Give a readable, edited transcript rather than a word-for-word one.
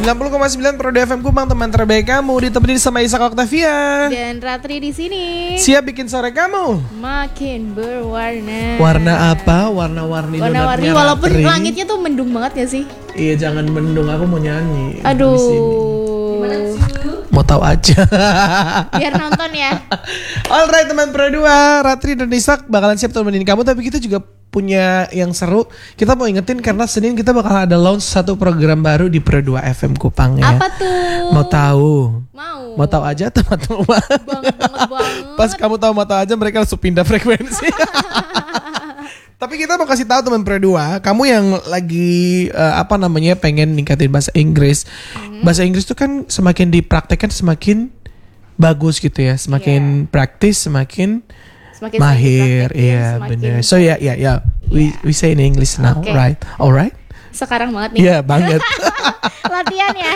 90,9 Pro FM Kupang, teman terbaik kamu, ditemani sama Isak Octavia dan Ratri di sini. Siap bikin sore kamu makin berwarna. Warna apa? Warna-warni Warna-warni walaupun Ratri. Langitnya tuh mendung banget ya sih? Iya, jangan mendung, aku mau nyanyi. Aduh. Gimana sih? Mau tahu aja. Biar nonton ya. Alright teman Pro 2, Ratri dan Isak bakalan siap temenin kamu, tapi kita juga punya yang seru. Kita mau ingetin karena Senin kita bakal ada launch satu program baru di Pro 2 FM Kupang ya. Apa tuh? Mau tahu? Mau tahu aja teman-teman. Banget. Pas kamu tahu mau tahu aja mereka langsung pindah frekuensi. Tapi kita mau kasih tahu teman Pro 2, kamu yang lagi pengen ningkatin bahasa Inggris. Bahasa Inggris tuh kan semakin dipraktekkan semakin bagus gitu ya. Semakin praktis semakin mahir. Iya, benar. So yeah. We say in English now, Okay. right? Alright? Sekarang banget nih. Iya, banget. Latihan ya.